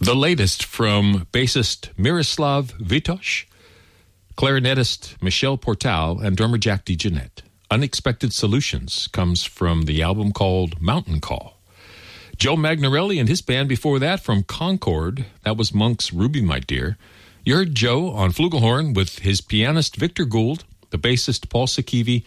The latest from bassist Miroslav Vitosh, clarinetist Michel Portal, and drummer Jack DeJohnette. Unexpected Solutions comes from the album called Mountain Call. Joe Magnarelli and his band before that from Concord. That was Monk's Ruby, My Dear. You heard Joe on flugelhorn with his pianist Victor Gould, the bassist Paul Sakivi,